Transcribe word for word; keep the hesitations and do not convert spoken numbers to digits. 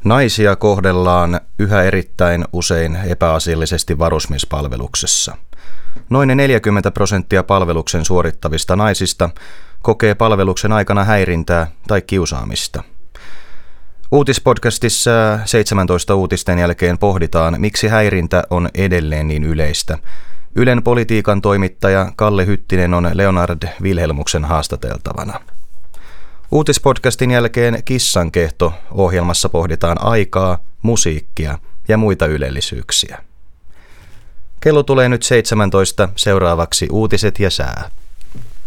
Naisia kohdellaan yhä erittäin usein epäasiallisesti varusmiespalveluksessa. Noin neljäkymmentä prosenttia palveluksen suorittavista naisista kokee palveluksen aikana häirintää tai kiusaamista. Uutispodcastissa seitsemäntoista uutisten jälkeen pohditaan, miksi häirintä on edelleen niin yleistä. Ylen politiikan toimittaja Kalle Hyttinen on Leonard Vilhelmuksen haastateltavana. Uutispodcastin jälkeen Kissankehto -ohjelmassa pohditaan aikaa, musiikkia ja muita ylellisyyksiä. Kello tulee nyt seitsemäntoista, seuraavaksi uutiset ja sää.